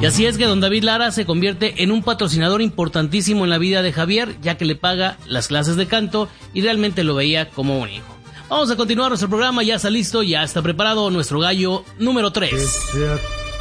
Y así es que don David Lara se convierte en un patrocinador importantísimo en la vida de Javier, ya que le paga las clases de canto y realmente lo veía como un hijo. Vamos a continuar nuestro programa, ya está listo, ya está preparado nuestro gallo número 3.